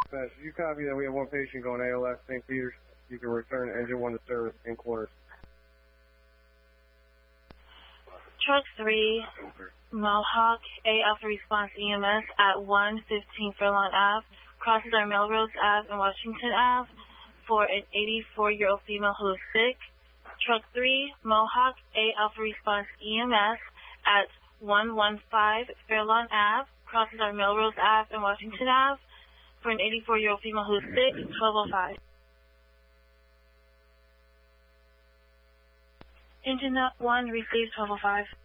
You copy that we have one patient going ALS St. Peter's. You can return engine 1 to service in quarters. Truck 3, Mohawk, A Alpha Response EMS at 115 Furlong Ave, crosses our Melrose Ave and Washington Ave for an 84-year-old female who is sick. Truck 3, Mohawk, A Alpha Response EMS at 115 Furlong Ave, crosses our Melrose Ave and Washington Ave for an 84-year-old female who is sick, 1205. Engine 1 receives 1205.